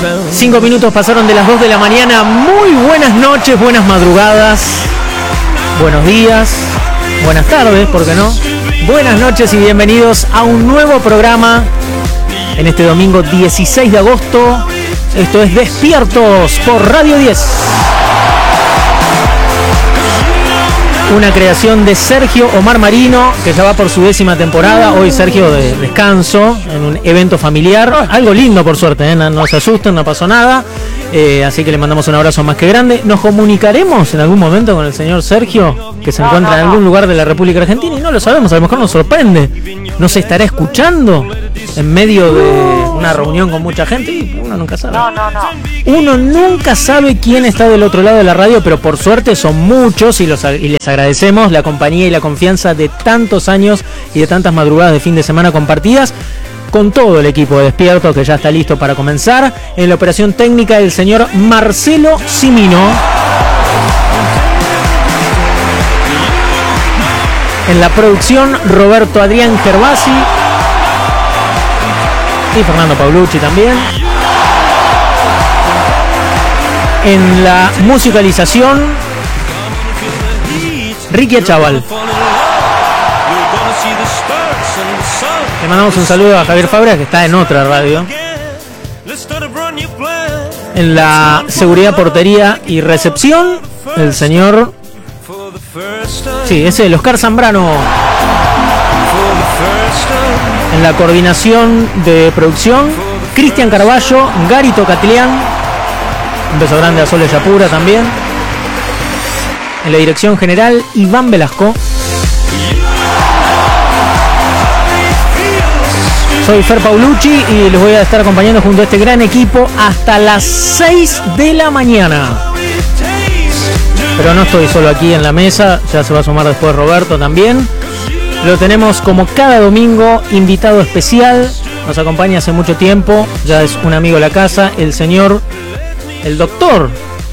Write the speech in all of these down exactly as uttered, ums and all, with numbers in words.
Cinco minutos pasaron de las dos de la mañana. Muy buenas noches, buenas madrugadas, buenos días, buenas tardes, ¿por qué no? Buenas noches y bienvenidos a un nuevo programa en este domingo dieciséis de agosto. Esto es Despiertos por Radio diez. Una creación de Sergio Omar Marino, que ya va por su décima temporada. Hoy Sergio de descanso en un evento familiar. Algo lindo, por suerte, ¿eh? No, no se asusten, no pasó nada. Eh, así que le mandamos un abrazo más que grande. ¿Nos comunicaremos en algún momento con el señor Sergio, que se encuentra en algún lugar de la República Argentina? Y no lo sabemos, a lo mejor nos sorprende. ¿Nos estará escuchando en medio de una reunión con mucha gente? Y uno nunca sabe. No, no, no. Uno nunca sabe quién está del otro lado de la radio, pero por suerte son muchos y, los, y les agradecemos la compañía y la confianza de tantos años y de tantas madrugadas de fin de semana compartidas con todo el equipo de Despierto, que ya está listo para comenzar. En la operación técnica, el señor Marcelo Cimino. En la producción, Roberto Adrián Gervasi y Fernando Paulucci también. En la musicalización, Ricky Achaval. Le mandamos un saludo a Javier Fabra, que está en otra radio. En la seguridad, portería y recepción, el señor... Sí, ese es el Oscar Zambrano. En la coordinación de producción, Cristian Carballo, Garito Catlián. Un beso grande a Sole Yapura también. En la dirección general, Iván Velasco. Soy Fer Paulucci y les voy a estar acompañando junto a este gran equipo hasta las seis de la mañana. Pero no estoy solo aquí en la mesa, ya se va a sumar después Roberto también. Lo tenemos como cada domingo, invitado especial, nos acompaña hace mucho tiempo, ya es un amigo de la casa, el señor, el doctor.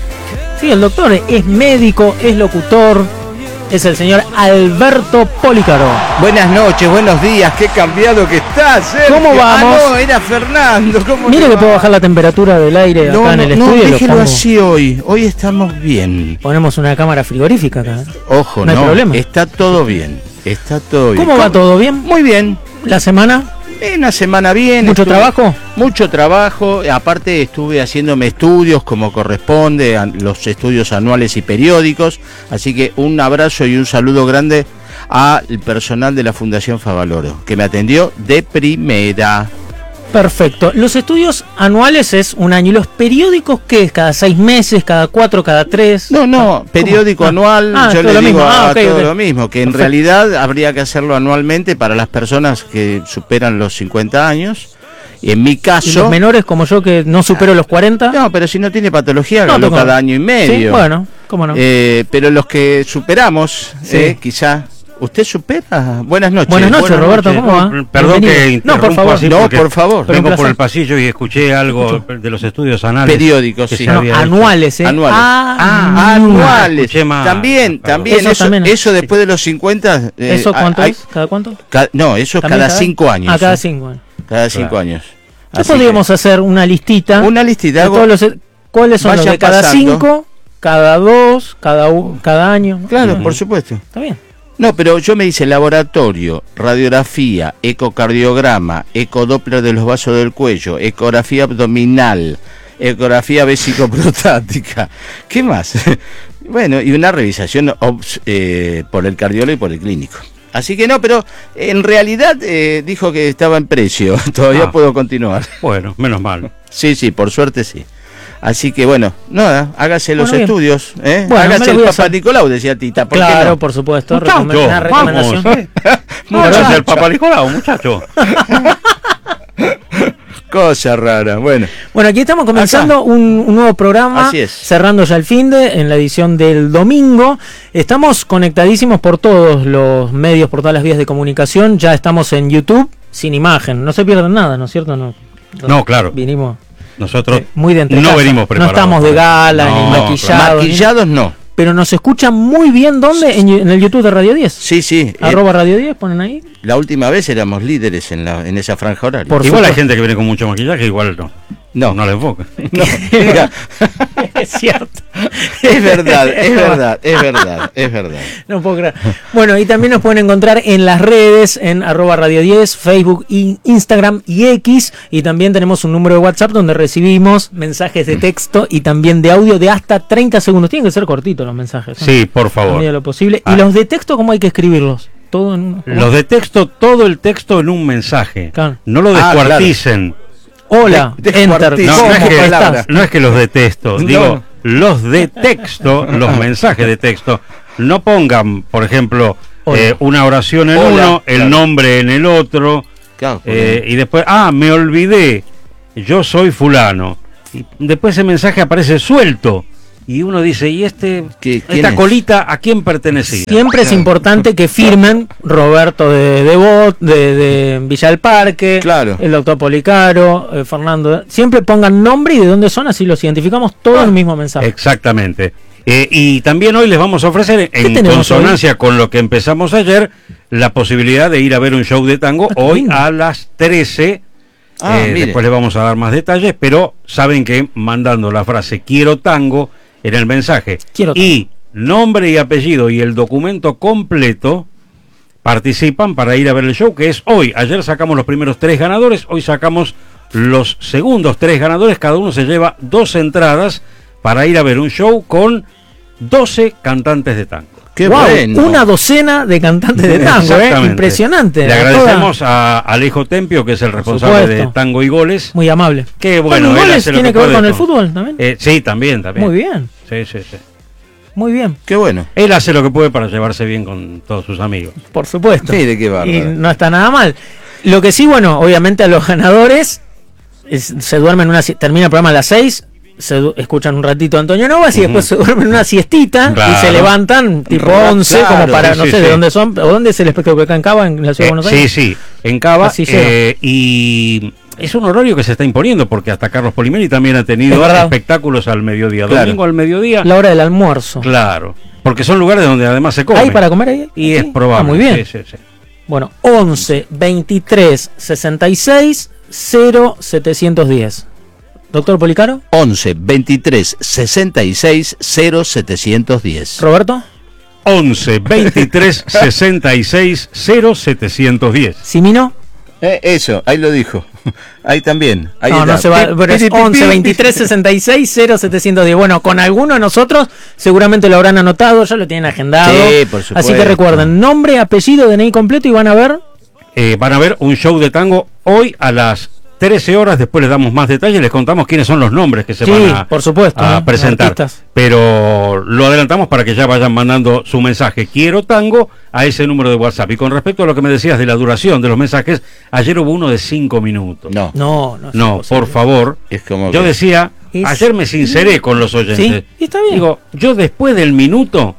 Sí, el doctor es médico, es locutor, es el señor Alberto Policaro. Buenas noches, buenos días, qué cambiado que estás, Sergio. ¿Cómo vamos? Ah, no, era Fernando. ¿Cómo Mire que va? puedo bajar la temperatura del aire no, acá no, en el no, estudio. déjelo Lo así hoy, hoy estamos bien. Ponemos una cámara frigorífica acá. Ojo, no, no, hay problema. Está todo bien, está todo bien. ¿Cómo va todo bien? Muy bien. ¿La semana? Una semana bien. ¿Mucho estuve, trabajo? Mucho trabajo. Aparte estuve haciéndome estudios como corresponde, a los estudios anuales y periódicos. Así que un abrazo y un saludo grande al personal de la Fundación Favaloro, que me atendió de primera. Perfecto. Los estudios anuales es un año. ¿Y los periódicos qué es? ¿Cada seis meses? ¿Cada cuatro? ¿Cada tres? No, no, periódico ah, anual, ah, yo le lo digo mismo. a Ah, okay, todo okay. lo mismo, que en Perfecto. realidad habría que hacerlo anualmente para las personas que superan los cincuenta años. Y en mi caso... ¿Y los menores como yo que no supero los cuarenta? No, pero si no tiene patología, No, hágalo tengo- cada año y medio. Sí, bueno, cómo no. Eh, pero los que superamos, Sí. eh, quizá... ¿Usted supera? Buenas noches. Buenas noches, Roberto, ¿cómo va? Perdón Bienvenido. que interrumpo No, por favor. así No, porque por favor. Pero un vengo por placer. el pasillo y escuché algo de los estudios anales. Periódicos, que sí. se No, había hecho. anuales, ¿eh? Anuales. Ah, Ah, anuales. escuché mal. También, Perdón. también. Eso Eso, también. eso después de los cincuenta... eh, ¿Eso cuánto hay- es? ¿Cada cuánto? ca- no, eso es ¿También cada cinco años. Ah, cada ¿eh? cinco años. Cada cinco Claro. años. Ya Así podríamos que, hacer una listita. una listita. de hago- todos los, ¿cuáles son los vayan de cada pasando. cinco, cada dos, cada, u- cada año? Claro, Ujú. por supuesto. Está bien. No, pero yo me hice laboratorio, radiografía, ecocardiograma, ecodoppler de los vasos del cuello, ecografía abdominal, ecografía vesicoprostática. ¿Qué más? Bueno, y una revisación obs- eh, por el cardiólogo y por el clínico. Así que no, pero en realidad eh, dijo que estaba en precio. Todavía Ah. puedo continuar. Bueno, menos mal. Sí, sí, por suerte sí. Así que bueno, nada, hágase los Bueno, bien. estudios, ¿eh? Bueno, me hágase lo el voy a Papa hacer. Nicolau, decía Tita. ¿Por qué Claro, no? por supuesto. Muchacho, recome- una recomendación. vamos, ¿eh? Muchacho, el Papa Nicolau, muchacho. Cosa rara, bueno. Bueno, aquí estamos comenzando un, un nuevo programa, Así es. cerrando ya el finde en la edición del domingo. Estamos conectadísimos por todos los medios, por todas las vías de comunicación. Ya estamos en YouTube, sin imagen. No se pierden nada, ¿no es cierto? No, No, claro. Vinimos Nosotros eh, muy de entre no casa. venimos No preparados. estamos de gala, No, ni claro. maquillados. ni- Maquillados no. Pero nos escuchan muy bien, ¿dónde? En, en el YouTube de Radio diez. Sí, sí. eh, Arroba Radio diez, ponen ahí. la última vez éramos líderes en, la, en esa franja horaria. Por Igual hay supuesto. gente que viene con mucho maquillaje, igual no. No, No le enfoca. no, mira, Es cierto. es verdad, es verdad, es verdad, es verdad. No puedo creer. Bueno, y también nos pueden encontrar en las redes, en arroba Radio diez, Facebook, y Instagram y X. Y también tenemos un número de WhatsApp donde recibimos mensajes de texto y también de audio de hasta treinta segundos. Tienen que ser cortitos los mensajes, ¿no? Sí, por A favor. medida de lo posible. Ah. ¿Y los de texto cómo hay que escribirlos? Todo en uno. Los de texto, todo el texto en un mensaje. Claro. No lo Ah, descuarticen. Hola, De- de enter. cuartito. No, ¿Cómo no es, que, estás? no es que los detesto, No. digo, los de texto, los mensajes de texto, no pongan, por ejemplo, Hola. eh, una oración en Hola, uno, el claro. nombre en el otro, Claro, eh, y después, ah, me olvidé, yo soy fulano. Y después ese mensaje aparece suelto, y uno dice, ¿y este, ¿Qué- quién esta es? colita a quién pertenecía? Siempre es Claro. importante que firmen Roberto de, de, Bot, de, de Villa del Parque, Claro. el doctor Policaro, eh, Fernando. Siempre pongan nombre y de dónde son, así los identificamos todos en el mismo mensaje. Exactamente. Eh, y también hoy les vamos a ofrecer, en tenemos consonancia con lo que empezamos ayer, la posibilidad de ir a ver un show de tango Ah, qué hoy lindo. a las trece. Ah, Eh, mire. después les vamos a dar más detalles, pero saben que mandando la frase quiero tango en el mensaje Quiero tango. y nombre y apellido y el documento completo, participan para ir a ver el show, que es hoy. Ayer sacamos los primeros tres ganadores, hoy sacamos los segundos tres ganadores, cada uno se lleva dos entradas para ir a ver un show con doce cantantes de tango. Qué Guau, bueno. una docena de cantantes de tango, ¿eh? Exactamente. Impresionante. Le A agradecemos toda- a Alejo Tempio, que es el responsable supuesto. de Tango y Goles. Muy amable. Que bueno, Bueno, él ¿goles hace lo tiene que ver puede con el con- fútbol también? Eh, sí, también, también. Muy bien, Sí, sí, sí. muy bien, Qué bueno. Él hace lo que puede para llevarse bien con todos sus amigos. por supuesto. Mire qué Y bárbaro. no está nada mal. Lo que sí, bueno, obviamente a los ganadores es- se duermen una si- termina el programa a las seis, se du- escuchan un ratito a Antonio Novas y Ujú. después se duermen una siestita y Claro. se levantan tipo Claro, once como para, sí, no sí, sé sí. de dónde son, o dónde es el espectáculo acá en Cava, en la ciudad de Eh, Buenos sí, Aires. sí, en Cava. Así llega. eh, y es un horario que se está imponiendo porque hasta Carlos Polimeri también ha Es tenido verdad. espectáculos al mediodía. Claro. Domingo al mediodía. La hora del almuerzo. Claro. Porque son lugares donde además se come. ¿Hay para comer ahí? Y ¿Sí? es probable. Ah, muy bien. Sí, sí, sí. Bueno, once, veintitrés, sesenta y seis, cero, setecientos diez. Doctor Policaro, once, veintitrés, sesenta y seis, cero, setecientos diez. Roberto, once, veintitrés, sesenta y seis, cero, setecientos diez. Simino. Eh, eso, ahí lo dijo. Ahí también. Ahí No, está. no se va, Pi, pero es pi, pi, once, pi, veintitrés, sesenta y seis, cero, setecientos diez. Bueno, con alguno de nosotros seguramente lo habrán anotado, ya lo tienen agendado. Sí, por supuesto. Así que recuerden, nombre, apellido, D N I completo y van a ver. Eh, van a ver un show de tango hoy a las trece horas. Después les damos más detalles, les contamos quiénes son los nombres que se Sí, van a, por supuesto, a ¿eh? presentar. Artistas. Pero lo adelantamos para que ya vayan mandando su mensaje quiero tango a ese número de WhatsApp. Y con respecto a lo que me decías de la duración de los mensajes, ayer hubo uno de cinco minutos. No, No, no. es No, imposible. por favor. es como. Yo que- decía, Es- ayer me sinceré con los oyentes. Sí, y está bien. Digo, yo después del minuto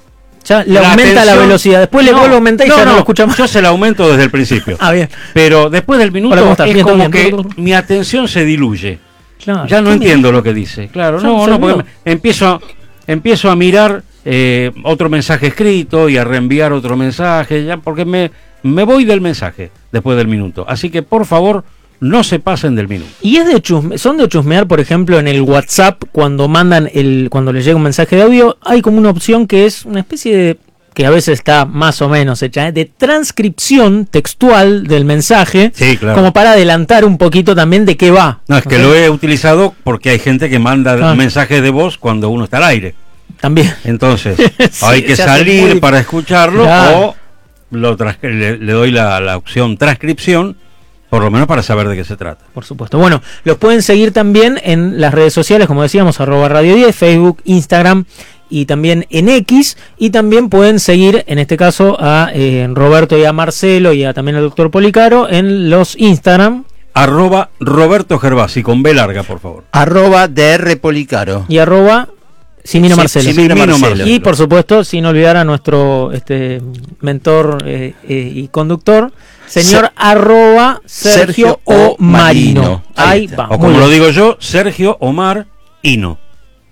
Ya le la aumenta la atención- velocidad, después le No, vuelve a aumentar y no, ya no, no, lo escucha más. Yo se la aumento desde el principio. Ah, bien. Pero después del minuto Hola, ¿cómo estás? es Bien, todo como bien. que mi atención se diluye. Claro. Ya no ¿Qué entiendo lo que dice. Claro, Ya no, se no, porque olvidó. me- empiezo, empiezo a mirar eh, otro mensaje escrito y a reenviar otro mensaje, ya porque me, me voy del mensaje después del minuto. Así que por favor, no se pasen del minuto. Y es de chusme- son de chusmear, por ejemplo, en el WhatsApp, cuando mandan el, cuando les llega un mensaje de audio, hay como una opción que es una especie de, que a veces está más o menos hecha, ¿eh? de transcripción textual del mensaje, Sí, claro. como para adelantar un poquito también de qué va. No, es que ¿Ok? lo he utilizado porque hay gente que manda Ah. mensajes de voz cuando uno está al aire. También. Entonces, Sí, hay que se hace salir muy- para escucharlo Claro. o lo tras- le, le doy la, la opción transcripción, por lo menos para saber de qué se trata. Por supuesto. Bueno, los pueden seguir también en las redes sociales, como decíamos, arroba Radio diez, Facebook, Instagram y también en X. Y también pueden seguir, en este caso, a eh, Roberto y a Marcelo y a también al doctor Policaro en los Instagram Arroba Roberto Gervasi, con B larga, por favor. Arroba D R Policaro. y arroba Simino Sí, Marcelo. Simino Simino Marcelo. Marcelo. Y por supuesto, sin olvidar a nuestro este mentor eh, eh, y conductor, señor Se- arroba Sergio Sergio O O Marino. Marino. Ahí Ahí está. va. O muy como lo bien. digo yo, Sergio Omar Hino.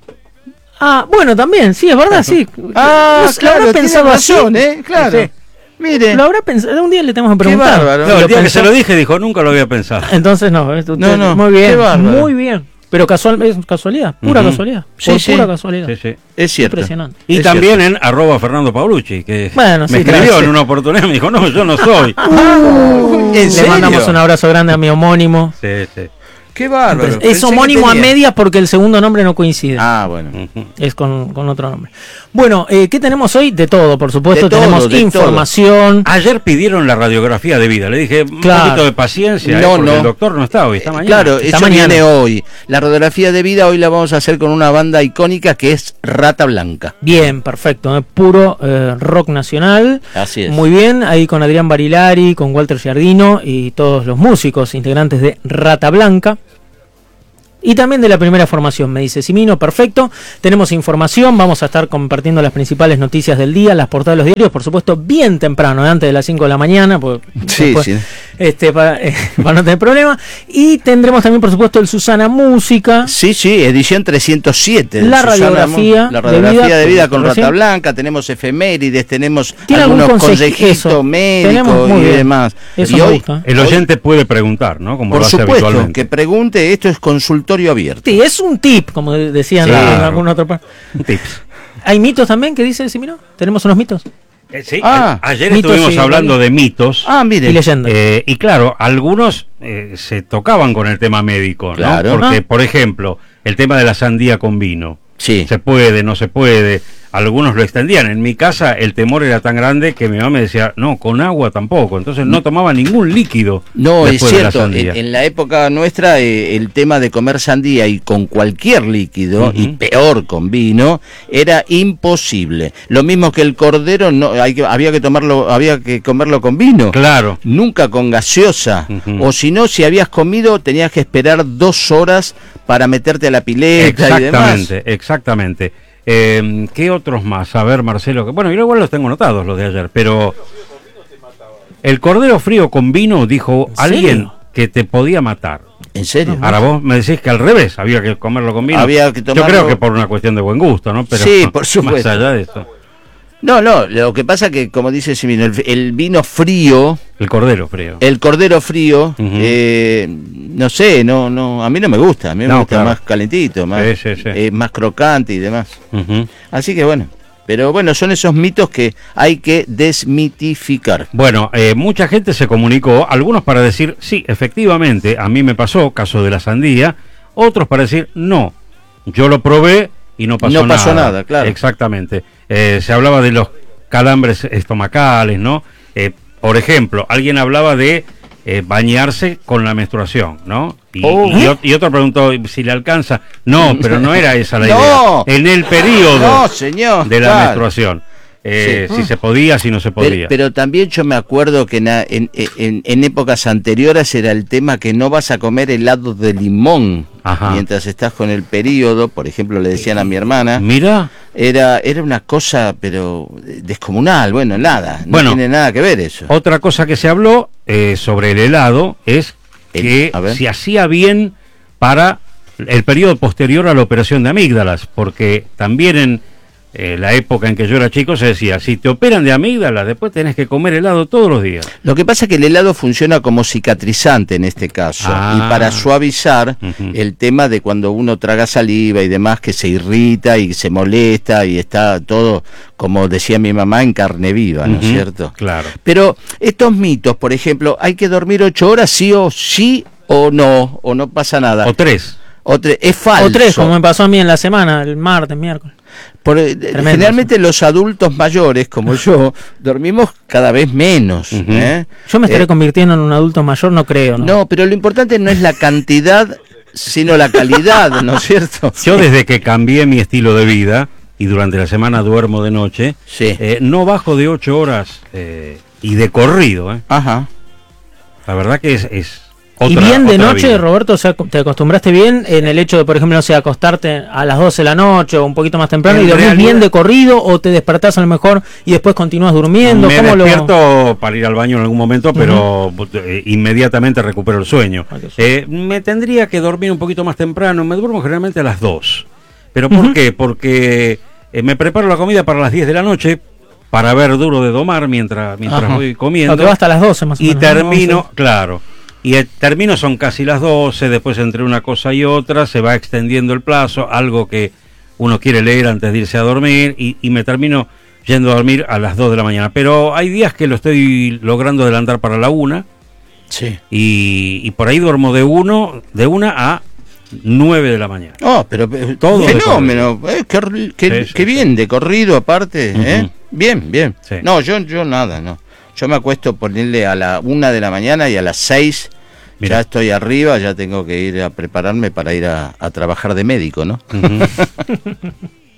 Ah, bueno, también, sí, es verdad, sí. Ah, ¿No- ¿lo claro, habrá tiene pensado así? razón, ¿eh? Claro. Sí. Mire. Lo habrá pensado, un día le tenemos que Qué preguntar. bárbaro. No, el Lo día que pensó. se lo dije dijo, nunca lo había pensado. Entonces no, usted- No, no, muy qué bien, bárbaro. muy bien. Pero casual, es casualidad, pura Ujú. casualidad. Sí, por sí. pura casualidad. Sí, sí. Es cierto. Impresionante. Y Es también cierto. en arroba Fernando Paulucci, que Bueno, sí, me escribió claro, sí. en una oportunidad, me dijo, no, yo no soy. ¿En Le serio? mandamos un abrazo grande a mi homónimo. Sí, sí. Qué bárbaro. Es Pensé que homónimo a tenía- medias porque el segundo nombre no coincide. Ah, bueno. Ujú. Es con, con otro nombre. Bueno, eh, ¿qué tenemos hoy? De todo, por supuesto. De todo, tenemos de información. Ayer pidieron la radiografía de vida. Le dije, un Claro. poquito de paciencia, eh, No, porque no. el doctor no está hoy, está Eh, mañana. Claro, Está eso mañana. viene hoy. La radiografía de vida hoy la vamos a hacer con una banda icónica que es Rata Blanca. Bien, perfecto. eh, Puro eh, rock nacional. Así es. Muy bien, ahí con Adrián Barilari, con Walter Giardino y todos los músicos integrantes de Rata Blanca. Y también de la primera formación, me dice Simino, perfecto. Tenemos información, vamos a estar compartiendo las principales noticias del día, las portadas de los diarios, por supuesto, bien temprano, antes de las cinco de la mañana, porque Sí, después, sí. Este, para, eh, para no tener problema. Y tendremos también, por supuesto, el Susana Música. Sí, sí, edición trescientos siete. de La Susana radiografía Mon- La radiografía de vida de vida con- con recién. Rata Blanca, tenemos efemérides, tenemos ¿Tiene algún algunos conseji- consejitos eso, médicos tenemos, muy y bien. demás. Eso y me hoy, gusta. El oyente puede preguntar, ¿no? Como por lo hace supuesto, habitualmente. que pregunte, esto es consultorio abierto. Sí, es un tip, como decían Claro. en algún otro par. Tips. ¿Hay mitos también que dice Simino? ¿Tenemos unos mitos? Eh, sí, Ah, a- ayer mitos estuvimos y- hablando de mitos. Ah, mire. Y leyendas. Eh, y claro, algunos eh, se tocaban con el tema médico, ¿no? Claro. Porque, Ah. por ejemplo, el tema de la sandía con vino. Sí. Se puede, no se puede. Algunos lo extendían. En mi casa el temor era tan grande que mi mamá me decía, no, con agua tampoco. Entonces no tomaba ningún líquido. No, es después de la cierto. En, sandía. en la época nuestra, eh, el tema de comer sandía y con cualquier líquido, Ujú. y peor con vino, era imposible. Lo mismo que el cordero, no, hay que, había que tomarlo, había que comerlo con vino. Claro. Nunca con gaseosa. Ujú. O si no, si habías comido, tenías que esperar dos horas para meterte a la pileta y demás. Exactamente, exactamente. Eh, ¿Qué otros más? A ver, Marcelo. que- Bueno, yo igual los tengo anotados, los de ayer, pero el cordero frío con vino, dijo ¿En alguien serio? que te podía matar. ¿En serio? Ahora vos me decís que al revés, había que comerlo con vino. Había que Yo tomarlo- creo que por una cuestión de buen gusto, ¿no? Pero Sí, por supuesto. Más allá de eso. No, no, lo que pasa que, como dice Simino, el, el vino frío, El cordero frío. el cordero frío, Ujú. eh, no sé, no, no, a mí no me gusta, a mí me No, gusta claro. más calentito, más, Sí, sí, sí. eh, más crocante y demás. Ujú. Así que bueno, pero bueno, son esos mitos que hay que desmitificar. Bueno, eh, mucha gente se comunicó, algunos para decir, sí, efectivamente, a mí me pasó, caso de la sandía, otros para decir, no, yo lo probé y no pasó No nada. pasó nada, claro. Exactamente. Eh, se hablaba de los calambres estomacales, ¿no? Eh, por ejemplo, alguien hablaba de eh, bañarse con la menstruación, ¿no? Y, Oh. y o- y otro preguntó si le alcanza. No, pero no era esa la No. idea. En el periodo No, señor. de la claro. menstruación. Eh, Sí. Si se podía, si no se Pero, podía. pero también yo me acuerdo que en, en, en- en épocas anteriores era el tema que no vas a comer helado de limón Ajá. mientras estás con el periodo, por ejemplo, le decían a mi hermana, Mira, era era una cosa pero descomunal, bueno, nada, no Bueno. tiene nada que ver eso. otra cosa que se habló eh, sobre el helado es El- que a ver. se hacía bien para el periodo posterior a la operación de amígdalas, porque también en eh, la época en que yo era chico se decía, si te operan de amígdalas, después tenés que comer helado todos los días. Lo que pasa es que el helado funciona como cicatrizante en este caso, Ah. y para suavizar Ujú. el tema de cuando uno traga saliva y demás, que se irrita y se molesta y está todo, como decía mi mamá, en carne viva, ¿no es Ujú, cierto? Claro. Pero estos mitos, por ejemplo, ¿hay que dormir ocho horas sí o sí o no? ¿O no pasa nada? O tres. O tre- es falso. O tres, como me pasó a mí en la semana, el martes, miércoles. Por- eh, generalmente los adultos mayores, como yo, dormimos cada vez menos. Ujú. ¿eh? Yo me estaré Eh, convirtiendo en un adulto mayor, no creo, ¿no? No, pero lo importante no es la cantidad, sino la calidad, ¿no es cierto? Yo desde que cambié mi estilo de vida y durante la semana duermo de noche, Sí. eh, no bajo de ocho horas eh, y de corrido. eh. Ajá. La verdad que es... es y otra- bien de otra noche, vida. Roberto, o sea, te acostumbraste bien en el hecho de, por ejemplo, no sé, acostarte a las doce de la noche o un poquito más temprano En y dormís realidad- bien de corrido o te despertás a lo mejor y después continúas durmiendo. Me ¿Cómo lo- despierto para ir al baño en algún momento, pero eh, inmediatamente recupero el sueño. Ah, qué Eh, me tendría que dormir un poquito más temprano. Me duermo generalmente a las dos. ¿Pero por Ujú. qué? Porque eh, me preparo la comida para las diez de la noche para ver Duro de Domar mientras, mientras Ajá. voy comiendo. Lo que va hasta las doce más o y menos. termino, ¿no? claro, y eh, termino son casi las doce, después entre una cosa y otra se va extendiendo el plazo, algo que uno quiere leer antes de irse a dormir, y, y me termino yendo a dormir a las dos de la mañana. Pero hay días que lo estoy logrando adelantar para la una, Sí. y, y por ahí duermo de uno, de una a nueve de la mañana. Oh, pero eh, Todo de fenómeno, eh, qué, qué- Sí, sí, qué bien, sí. de corrido aparte, ¿eh? Ujú. Bien, bien. Sí. No, yo, yo nada, no. Yo me acuesto ponerle a la una de la mañana y a las seis Mira. ya estoy arriba, ya tengo que ir a prepararme para ir a, a trabajar de médico, ¿no? Ujú.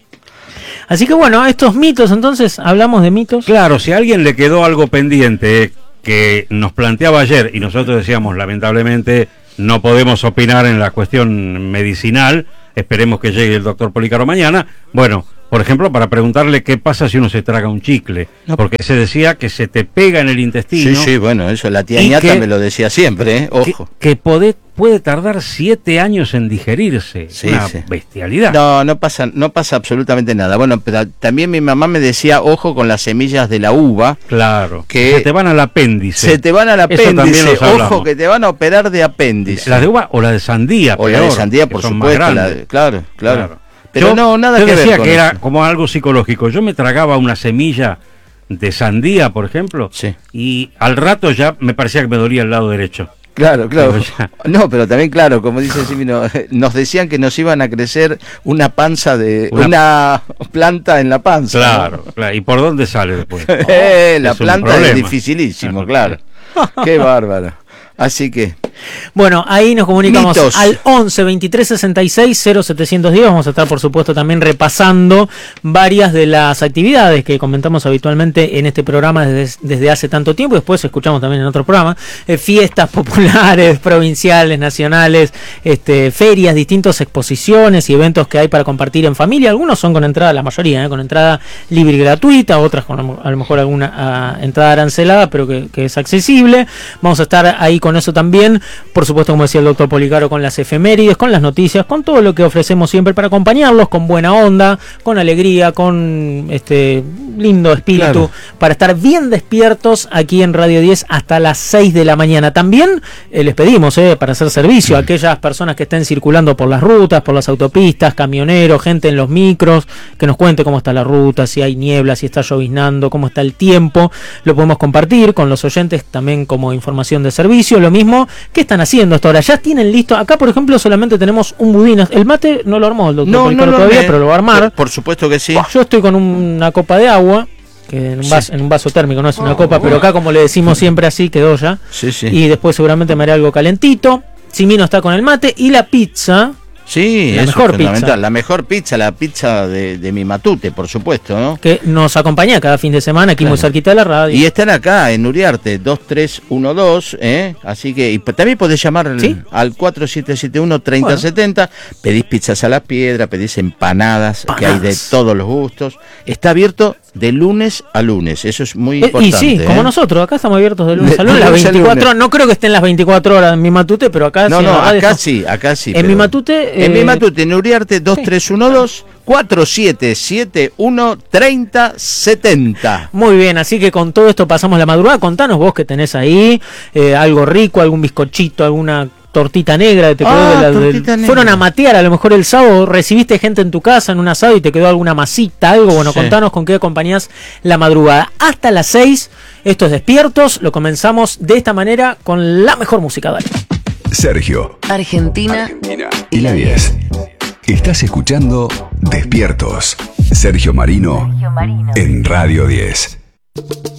Así que bueno, estos mitos, entonces, hablamos de mitos. Claro, si a alguien le quedó algo pendiente eh, que nos planteaba ayer y nosotros decíamos, lamentablemente, no podemos opinar en la cuestión medicinal, esperemos que llegue el doctor Polícaro mañana, bueno, por ejemplo, para preguntarle qué pasa si uno se traga un chicle, No. porque se decía que se te pega en el intestino. Sí, sí, bueno, eso la tía Y ñata que- me lo decía siempre, ¿eh? Que, Ojo. que puede, puede tardar siete años en digerirse. Sí, Una sí. bestialidad. No, no pasa, no pasa absolutamente nada. Bueno, pero también mi mamá me decía, ojo con las semillas de la uva, Claro. Que se te van al apéndice. se te van al Eso también apéndice, los hablamos. ojo que te van a operar de apéndice. ¿La de uva o la de sandía? O la de peor, sandía, que por son más supuesto, la grandes. de- claro, claro. Claro. Pero Yo- no, nada yo que ver decía con que era eso. como algo psicológico. Yo me tragaba una semilla de sandía, por ejemplo, Sí. y al rato ya me parecía que me dolía el lado derecho. Claro, claro. Pero ya- No, pero también, claro, como dice Simino, nos decían que nos iban a crecer una panza de. Una- Una, planta en la panza. ¿no? Claro, claro. ¿Y por dónde sale después? Eh, la Es un planta es problema. dificilísimo, claro. Qué bárbaro. Así que. Bueno, ahí nos comunicamos Mitos. al once veintitrés sesenta y seis cero setecientos diez. Vamos a estar, por supuesto, también repasando varias de las actividades que comentamos habitualmente en este programa desde, desde hace tanto tiempo. Después escuchamos también en otro programa eh, fiestas populares, provinciales, nacionales, este, ferias, distintas exposiciones y eventos que hay para compartir en familia. Algunos son con entrada, la mayoría, eh, con entrada libre y gratuita, otras con a lo mejor alguna ah, entrada arancelada, pero que, que es accesible. Vamos a estar ahí con eso también. Por supuesto, como decía el doctor Policaro, con las efemérides, con las noticias, con todo lo que ofrecemos siempre para acompañarlos con buena onda, con alegría, con este lindo espíritu, Claro. para estar bien despiertos aquí en Radio diez hasta las seis de la mañana. También eh, les pedimos eh, para hacer servicio a aquellas personas que estén circulando por las rutas, por las autopistas, camioneros, gente en los micros, que nos cuente cómo está la ruta, si hay niebla, si está lloviznando, cómo está el tiempo. Lo podemos compartir con los oyentes también como información de servicio. Lo mismo, ¿qué están haciendo hasta ahora? Ya tienen listo. Acá, por ejemplo, solamente tenemos un budín. El mate no lo armó el doctor No, no Policaro lo todavía, armé. pero lo va a armar. Por, por supuesto que sí. Yo estoy con un- una copa de agua, que en un, Sí. vaso, en un vaso térmico, no es una copa, pero acá, como le decimos siempre, así quedó ya. Sí, sí. Y después seguramente me haré algo calentito. Simino está con el mate y la pizza. Sí, La eso mejor es fundamental. pizza. La mejor pizza, la pizza de, de mi matute, por supuesto, ¿no? Que nos acompaña cada fin de semana aquí Claro. muy cerquita de la radio. Y están acá en Uriarte, dos tres uno dos, ¿eh? Así que y p- también podés llamar al, ¿Sí? al cuatro siete siete uno, tres cero Bueno. siete cero, pedís pizzas a la piedra, pedís empanadas, que hay de Empanadas. todos los gustos. Está abierto de lunes a lunes, eso es muy Eh, importante. y sí, como ¿eh? nosotros, acá estamos abiertos de lunes De- a lunes, de las lunes a veinticuatro horas. lunes. No creo que estén las veinticuatro horas en mi matute, pero acá No, sí, en no, la radio acá estamos- sí, acá sí. En pero- mi matute. En eh, mi matute, en Uriarte, dos tres uno dos, cuatro siete siete uno, tres cero siete cero. Muy bien, así que con todo esto pasamos la madrugada. Contanos vos que tenés ahí, eh, algo rico, algún bizcochito, alguna tortita negra que te quedó Ah, de la- del- tortita negra. fueron a matear a lo mejor el sábado, recibiste gente en tu casa en un asado y te quedó alguna masita, algo. Bueno, Sí. contanos con qué acompañás la madrugada. Hasta las seis, estos despiertos, lo comenzamos de esta manera con la mejor música. Dale. Sergio Argentina y la diez. Estás escuchando Despiertos. Sergio Marino en Radio diez.